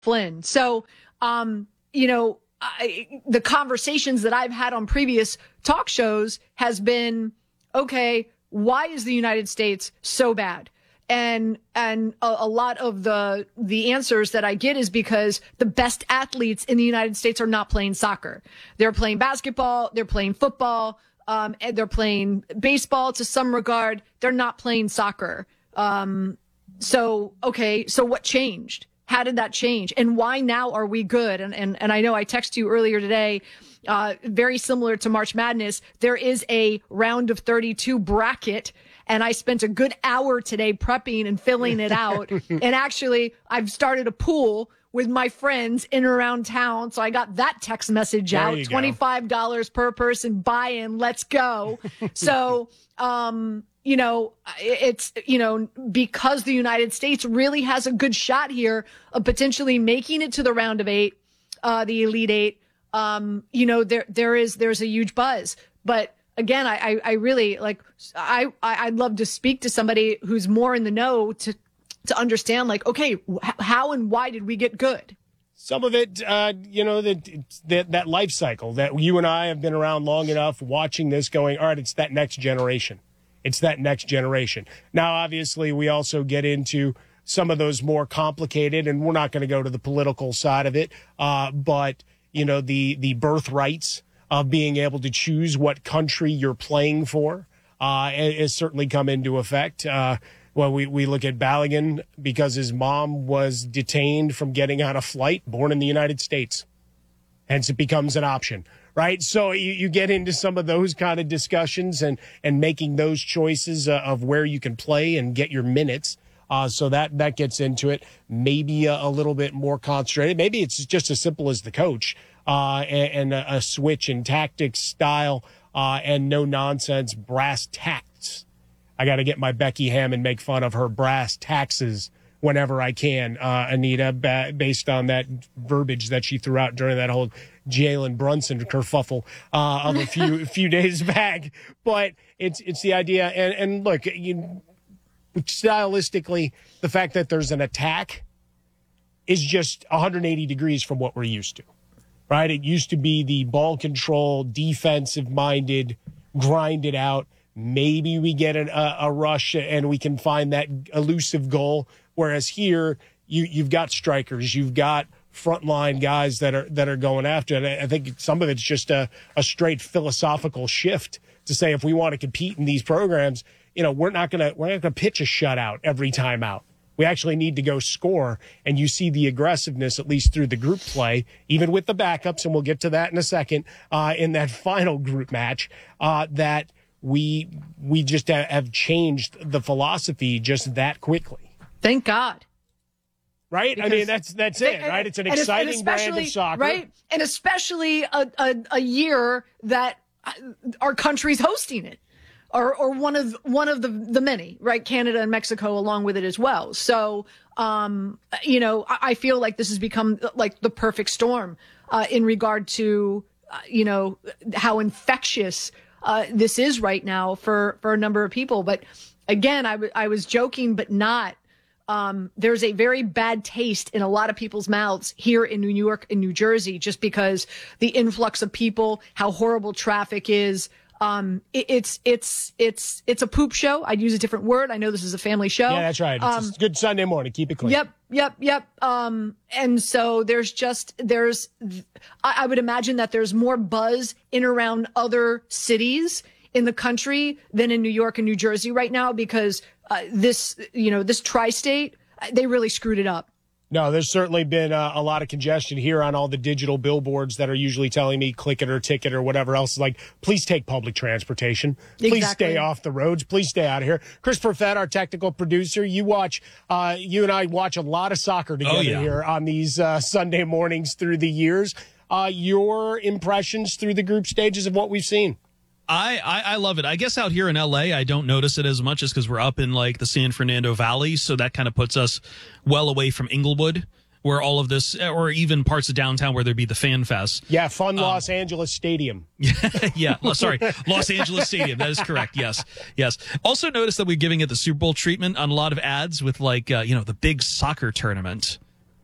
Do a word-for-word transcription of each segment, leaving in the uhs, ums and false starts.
Flynn. So, um, you know, I, the conversations that I've had on previous talk shows has been, okay, why is the United States so bad? And and a, a lot of the the answers that I get is because the best athletes in the United States are not playing soccer. They're playing basketball, they're playing football, um, and they're playing baseball to some regard. They're not playing soccer. Um, so, okay, so what changed? How did that change? And why now are we good? And and, and I know I texted you earlier today, uh, very similar to March Madness. There is a round of thirty-two bracket. And I spent a good hour today prepping and filling it out. And actually, I've started a pool with my friends in and around town. So I got that text message there out, twenty-five dollars go. Per person buy-in. Let's go. So, um, you know, it's, you know, because the United States really has a good shot here of potentially making it to the round of eight, uh, the Elite Eight. Um, you know, there, there is, there's a huge buzz, but again, I, I really like, I, I'd love to speak to somebody who's more in the know to, to understand, like, okay, how and why did we get good? Some of it, uh, you know, that, that, that life cycle that you and I have been around long enough watching this going, all right, it's that next generation. It's that next generation. Now, obviously, we also get into some of those more complicated, and we're not going to go to the political side of it, uh, but, you know, the, the birthrights of being able to choose what country you're playing for uh, has certainly come into effect. Uh, well, we, we look at Balogun because his mom was detained from getting on a flight, born in the United States. Hence, it becomes an option, right? So you, you get into some of those kind of discussions and, and making those choices uh, of where you can play and get your minutes. Uh, so that, that gets into it. Maybe a, a little bit more concentrated. Maybe it's just as simple as the coach. Uh, and, and a, a switch in tactics, style, uh, and no nonsense brass tacks. I got to get my Becky Hammond make fun of her brass taxes whenever I can, uh, Anita, ba- based on that verbiage that she threw out during that whole Jalen Brunson kerfuffle uh, of a few few days back. But it's it's the idea, and, and look, you, stylistically, the fact that there's an attack is just one hundred eighty degrees from what we're used to. Right? It used to be the ball control, defensive-minded, grind it out. Maybe we get an, a, a rush and we can find that elusive goal. Whereas here, you, you've got strikers, you've got frontline guys that are that are going after it. I think some of it's just a, a straight philosophical shift to say if we want to compete in these programs, you know, we're not gonna we're not gonna pitch a shutout every time out. We actually need to go score, and you see the aggressiveness, at least through the group play, even with the backups, and we'll get to that in a second, uh, in that final group match, uh, that we we just have changed the philosophy just that quickly. Thank God. Right? Because I mean, that's that's they, it, right? It's an exciting and brand of soccer. Right? And especially a, a, a year that our country's hosting it. Or, or one of one of the the many, right? Canada and Mexico along with it as well. So, um, you know, I, I feel like this has become like the perfect storm uh, in regard to, uh, you know, how infectious uh, this is right now for for a number of people. But again, I, w- I was joking, but not. Um, there's a very bad taste in a lot of people's mouths here in New York and New Jersey, just because the influx of people, how horrible traffic is. Um, it, it's, it's, it's, it's a poop show. I'd use a different word. I know this is a family show. Yeah, that's right. It's um, a good Sunday morning. Keep it clean. Yep. Yep. Yep. Um, and so there's just, there's, I, I would imagine that there's more buzz in around other cities in the country than in New York and New Jersey right now, because, uh, this, you know, this tri-state, they really screwed it up. No, there's certainly been uh, a lot of congestion here on all the digital billboards that are usually telling me click it or ticket or whatever else. Like, please take public transportation. Please exactly. stay off the roads. Please stay out of here. Chris Perfett, our technical producer, you watch, uh, you and I watch a lot of soccer together oh, yeah. here on these uh, Sunday mornings through the years. Uh, your impressions through the group stages of what we've seen? I, I, I love it. I guess out here in L A, I don't notice it as much, just because we're up in like the San Fernando Valley. So that kind of puts us well away from Inglewood, where all of this, or even parts of downtown where there'd be the Fan Fest. Yeah, fun um, Los Angeles Stadium. yeah, sorry, Los Angeles Stadium. That is correct. Yes, yes. Also notice that we're giving it the Super Bowl treatment on a lot of ads with like, uh, you know, the big soccer tournament.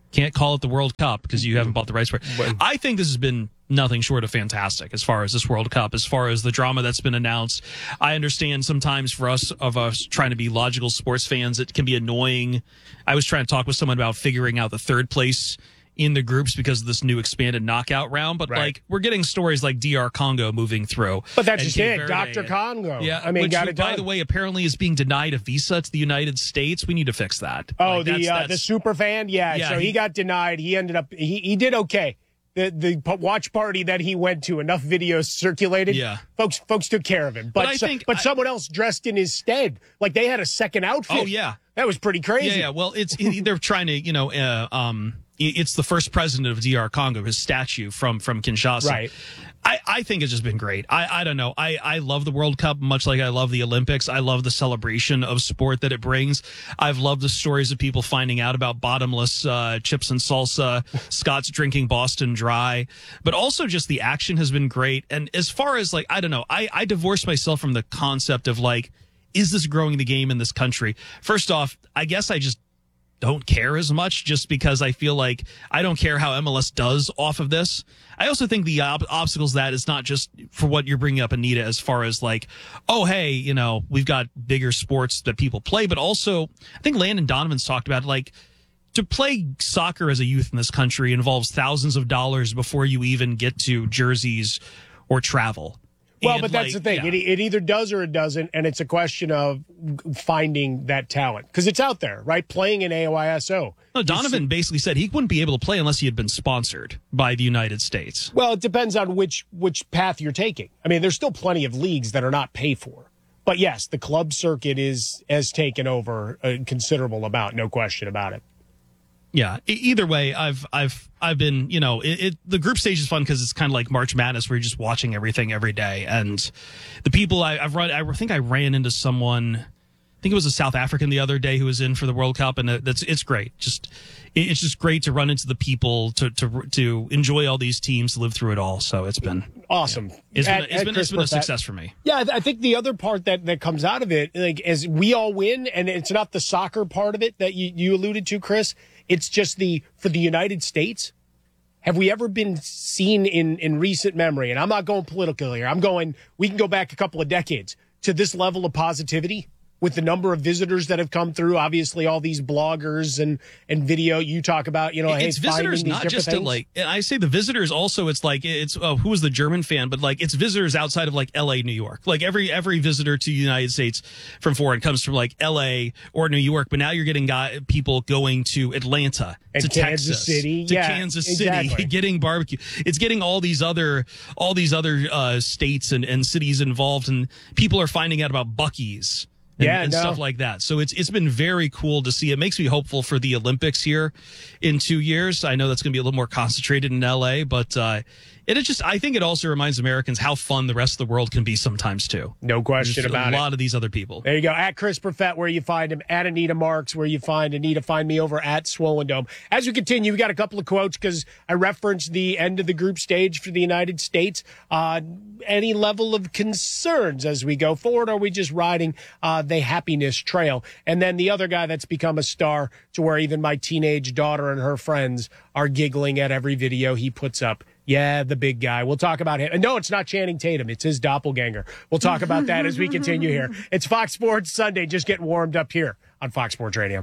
Can't call it the World Cup because you haven't bought the rights for it. I think this has been nothing short of fantastic as far as this World Cup, as far as the drama that's been announced. I understand sometimes for us of us trying to be logical sports fans, it can be annoying. I was trying to talk with someone about figuring out the third place in the groups because of this new expanded knockout round, but right. like we're getting stories like D R Congo moving through. But that's just it, Doctor Congo. Yeah, I mean, which, got it by done. the way, apparently is being denied a visa to the United States. We need to fix that. Oh, like, the that's, uh, that's, the super fan, yeah. yeah so he, he got denied. He ended up he he did okay. The the watch party that he went to, enough videos circulated. Yeah, folks folks took care of him. But, but I so, think but I, someone else dressed in his stead, like they had a second outfit. Oh yeah, that was pretty crazy. Yeah, yeah. Well, it's it, they're trying to you know uh, um. It's the first president of D R Congo, his statue from from Kinshasa. Right. I, I think it's just been great. I, I don't know. I, I love the World Cup, much like I love the Olympics. I love the celebration of sport that it brings. I've loved the stories of people finding out about bottomless uh, chips and salsa, Scott's drinking Boston Dry, but also just the action has been great. And as far as like, I don't know, I, I divorced myself from the concept of like, is this growing the game in this country? First off, I guess I just don't care as much just because I feel like I don't care how M L S does off of this. I also think the ob- obstacles that is not just for what you're bringing up, Anita, as far as like, oh, hey, you know, we've got bigger sports that people play, but also I think Landon Donovan's talked about like to play soccer as a youth in this country involves thousands of dollars before you even get to jerseys or travel. Well, and but that's like, the thing. Yeah. It, it either does or it doesn't, and it's a question of finding that talent because it's out there, right? Playing in A O I S O. No, Donovan see, basically said he wouldn't be able to play unless he had been sponsored by the United States. Well, it depends on which which path you're taking. I mean, there's still plenty of leagues that are not paid for. But yes, the club circuit is has taken over a considerable amount, no question about it. Yeah. Either way, I've I've I've been you know it, it the group stage is fun because it's kind of like March Madness where you're just watching everything every day, and the people I, I've run I think I ran into someone. I think it was a South African the other day who was in for the World Cup, and that's it's great. Just it's just great to run into the people to to to enjoy all these teams, to live through it all. So it's been awesome. Yeah. It's at, been it's been, it's been a success for me. Yeah, I think the other part that, that comes out of it, like, is we all win, and it's not the soccer part of it that you, you alluded to, Chris. It's just the for the United States. Have we ever been seen in in recent memory? And I'm not going political here. I'm going. We can go back a couple of decades to this level of positivity. With the number of visitors that have come through, obviously all these bloggers and, and video you talk about, you know, it's hey, visitors not just to like, and I say the visitors also, it's like, it's, oh, who was the German fan, but like it's visitors outside of like L A, New York. Like every, every visitor to the United States from foreign comes from like L A or New York, but now you're getting guy, people going to Atlanta, and to Kansas Texas, City, to yeah, Kansas exactly. City, getting barbecue. It's getting all these other, all these other, uh, states and, and cities involved, and people are finding out about Buc-ee's. And, yeah, and no. stuff like that. So it's it's been very cool to see. It makes me hopeful for the Olympics here in two years. I know that's going to be a little more concentrated in L A, but uh, it is just. I think it also reminds Americans how fun the rest of the world can be sometimes too. No question There's about a it. A lot of these other people. There you go. At Chris Perfett, where you find him. At Anita Marks, where you find Anita. Find me over at Swollen Dome. As we continue, we got a couple of quotes because I referenced the end of the group stage for the United States. Uh, any level of concerns as we go forward? Or are we just riding uh, the happiness trail? And then the other guy that's become a star to where even my teenage daughter and her friends are giggling at every video he puts up. Yeah, the big guy. We'll talk about him. And no, it's not Channing Tatum. It's his doppelganger. We'll talk about that as we continue here. It's Fox Sports Sunday, just getting warmed up here on Fox Sports Radio.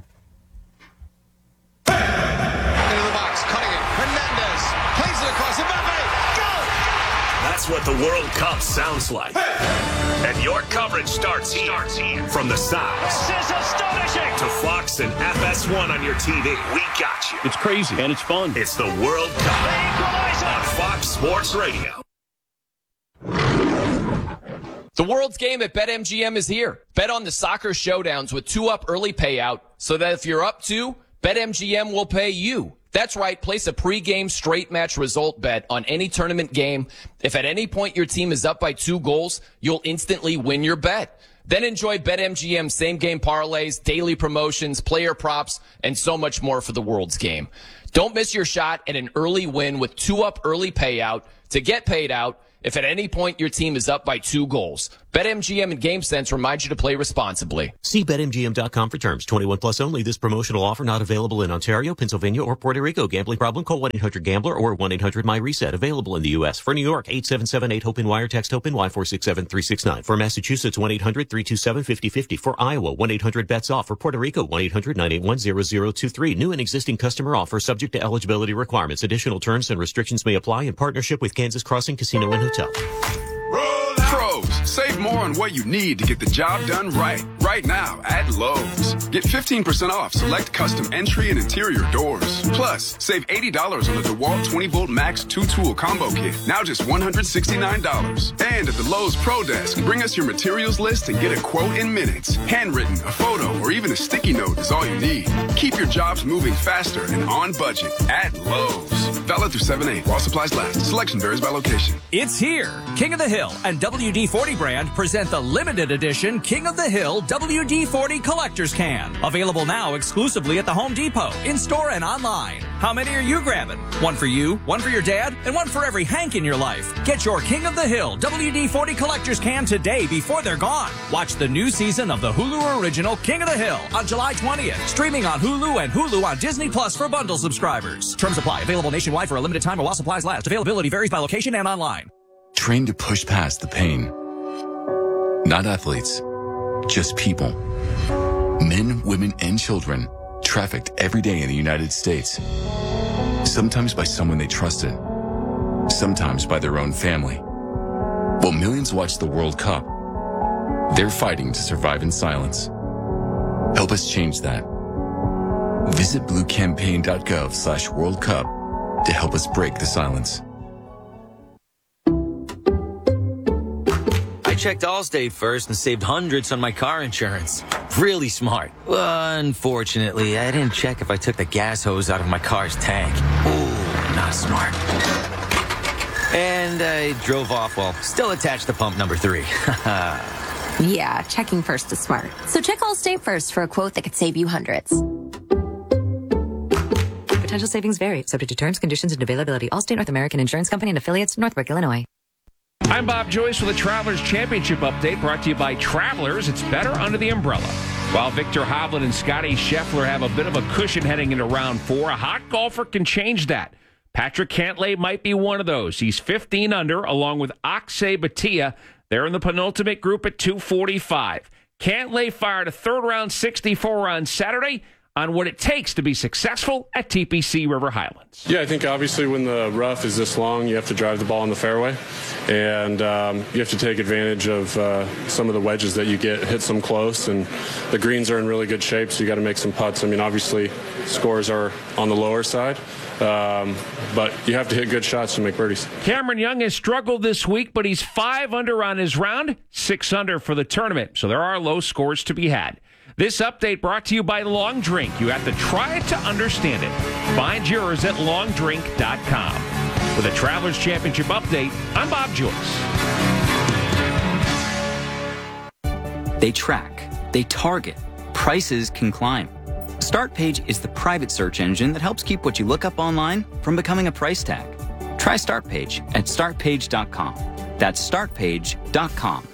Into the box, cutting it. Hernandez plays it across the Mbappe. Go! That's what the World Cup sounds like. And your coverage starts here. Starts here. From the sides. This is astonishing. To Fox and F S one on your T V. We got you. It's crazy and it's fun. It's the World Cup on Fox Sports Radio. The World's Game at BetMGM is here. Bet on the soccer showdowns with two up early payout so that if you're up two, BetMGM will pay you. That's right. Place a pregame straight match result bet on any tournament game. If at any point your team is up by two goals, you'll instantly win your bet. Then enjoy BetMGM same-game parlays, daily promotions, player props, and so much more for the World's Game. Don't miss your shot at an early win with two up early payout. To get paid out, if at any point your team is up by two goals. BetMGM and GameSense remind you to play responsibly. See Bet M G M dot com for terms. twenty-one plus only. This promotional offer not available in Ontario, Pennsylvania, or Puerto Rico. Gambling problem? Call one eight hundred gambler or one eight hundred my reset. Available in the U S. For New York, eight seven seven eight hope in wire. Text HOPE in Y four six seven three six nine. For Massachusetts, one eight hundred three two seven five zero five zero. For Iowa, one eight hundred bets off. For Puerto Rico, one eight hundred nine eight one zero zero two three. New and existing customer offer subject to eligibility requirements. Additional terms and restrictions may apply in partnership with Kansas Crossing Casino and Hotel. Pros, save more on what you need to get the job done right. Right now at Lowe's. Get fifteen percent off select custom entry and interior doors. Plus, save eighty dollars on the DeWalt twenty volt Max two tool combo kit. Now just one hundred sixty-nine dollars. And at the Lowe's Pro Desk, bring us your materials list and get a quote in minutes. Handwritten, a photo, or even a sticky note is all you need. Keep your jobs moving faster and on budget at Lowe's. Valid through seven eight while supplies last. Selection varies by location. It's here. King of the Hill and W D forty brand present the limited edition King of the Hill W D forty Collector's Can. Available now exclusively at the Home Depot, in-store and online. How many are you grabbing? One for you, one for your dad, and one for every Hank in your life. Get your King of the Hill W D forty Collector's Can today before they're gone. Watch the new season of the Hulu original King of the Hill on July twentieth. Streaming on Hulu and Hulu on Disney Plus for bundle subscribers. Terms apply. Available nationwide for a limited time or while supplies last. Availability varies by location and online. Train to push past the pain. Not athletes, just people. Men, women, and children trafficked every day in the United States. Sometimes by someone they trusted, sometimes by their own family. While millions watch the World Cup, they're fighting to survive in silence. Help us change that. Visit bluecampaign.gov slash World Cup to help us break the silence. I checked Allstate first and saved hundreds on my car insurance. Really smart. Unfortunately, I didn't check if I took the gas hose out of my car's tank. Ooh, not smart. And I drove off while still attached to pump number three. Yeah, checking first is smart. So check Allstate first for a quote that could save you hundreds. Potential savings vary, subject to terms, conditions, and availability. Allstate North American Insurance Company and affiliates, Northbrook, Illinois. I'm Bob Joyce with the Travelers Championship update brought to you by Travelers. It's better under the umbrella. While Victor Hovland and Scotty Scheffler have a bit of a cushion heading into round four, a hot golfer can change that. Patrick Cantlay might be one of those. He's fifteen under, along with Akshay Bhatia. They're in the penultimate group at two forty-five. Cantlay fired a third-round sixty-four on Saturday on what it takes to be successful at T P C River Highlands. Yeah, I think obviously when the rough is this long, you have to drive the ball in the fairway, and um, you have to take advantage of uh, some of the wedges that you get, hit some close, and the greens are in really good shape, so you got to make some putts. I mean, obviously, scores are on the lower side, um, but you have to hit good shots to make birdies. Cameron Young has struggled this week, but he's five under on his round, six under for the tournament, so there are low scores to be had. This update brought to you by Long Drink. You have to try it to understand it. Find yours at long drink dot com. With a Travelers Championship update, I'm Bob Joyce. They track, they target, prices can climb. StartPage is the private search engine that helps keep what you look up online from becoming a price tag. Try StartPage at start page dot com. That's start page dot com.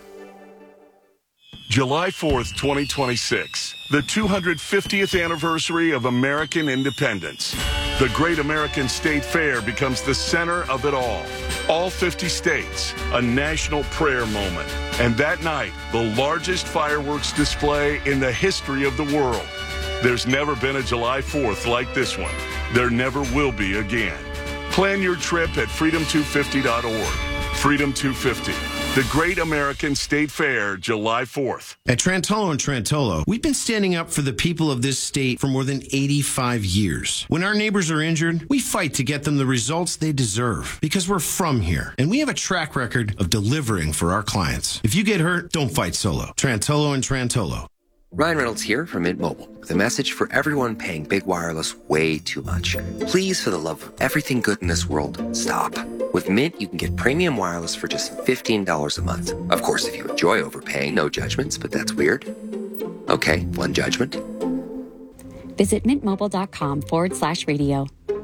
July fourth, twenty twenty-six, the two hundred fiftieth anniversary of American independence. The Great American State Fair becomes the center of it all. All fifty states, a national prayer moment. And that night, the largest fireworks display in the history of the world. There's never been a July fourth like this one. There never will be again. Plan your trip at freedom two fifty dot org. Freedom two fifty. The Great American State Fair, July fourth. At Trantolo and Trantolo, we've been standing up for the people of this state for more than eighty-five years. When our neighbors are injured, we fight to get them the results they deserve because we're from here, and we have a track record of delivering for our clients. If you get hurt, don't fight solo. Trantolo and Trantolo. Ryan Reynolds here from Mint Mobile with a message for everyone paying big wireless way too much. Please, for the love of everything good in this world, stop. With Mint, you can get premium wireless for just fifteen dollars a month. Of course, if you enjoy overpaying, no judgments, but that's weird. Okay, one judgment. Visit mintmobile.com forward slash radio.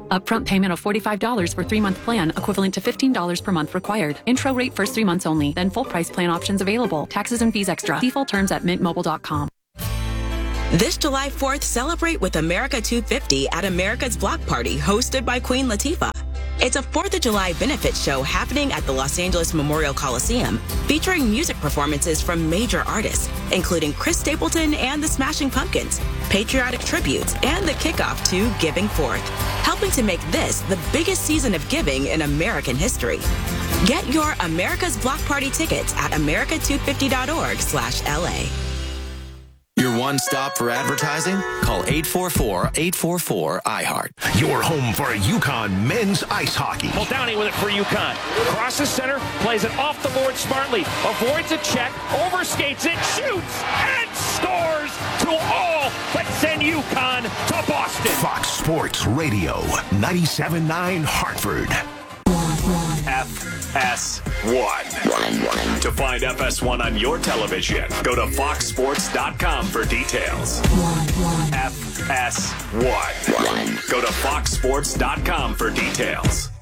Upfront payment of forty-five dollars for three-month plan, equivalent to fifteen dollars per month required. Intro rate first three months only, then full price plan options available. Taxes and fees extra. See full terms at mint mobile dot com. This July fourth, celebrate with America two fifty at America's Block Party, hosted by Queen Latifah. It's a fourth of July benefit show happening at the Los Angeles Memorial Coliseum, featuring music performances from major artists, including Chris Stapleton and the Smashing Pumpkins, patriotic tributes, and the kickoff to Giving Forth, helping to make this the biggest season of giving in American history. Get your America's Block Party tickets at america two fifty dot org slash L A. Your one stop for advertising? Call eight four four, eight four four, I heart. Your home for UConn men's ice hockey. Well, Downey with it for UConn. Crosses center, plays it off the board smartly, avoids a check, overskates it, shoots, and scores to all but send UConn to Boston. Fox Sports Radio, ninety-seven point nine Hartford. F S one. To find F S one on your television, go to fox sports dot com for details. F S one. Go to fox sports dot com for details.